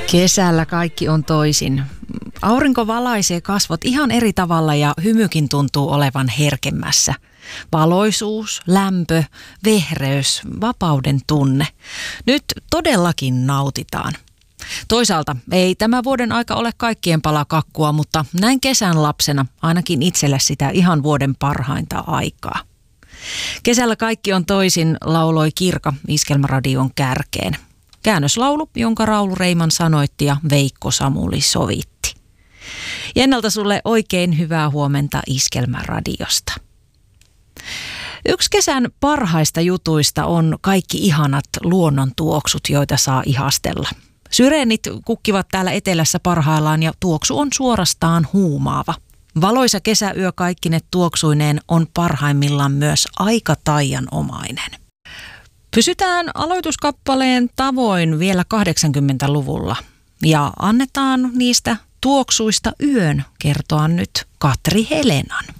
Kesällä kaikki on toisin. Aurinko valaisee kasvot ihan eri tavalla ja hymykin tuntuu olevan herkemmässä. Valoisuus, lämpö, vehreys, vapauden tunne. Nyt todellakin nautitaan. Toisaalta ei tämä vuoden aika ole kaikkien pala kakkua, mutta näin kesän lapsena ainakin itselle sitä ihan vuoden parhainta aikaa. Kesällä kaikki on toisin, lauloi Kirka Iskelmäradion kärkeen. Käännöslaulu, jonka Raulu Reiman sanoitti ja Veikko Samuli sovitti. Jennalta sulle oikein hyvää huomenta Iskelmäradiosta. Yksi kesän parhaista jutuista on kaikki ihanat luonnontuoksut, joita saa ihastella. Syreenit kukkivat täällä etelässä parhaillaan ja tuoksu on suorastaan huumaava. Valoisa kesäyö kaikkine tuoksuineen on parhaimmillaan myös aika taianomainen. Pysytään aloituskappaleen tavoin vielä 80-luvulla ja annetaan niistä tuoksuista yön kertoa nyt Katri Helenan.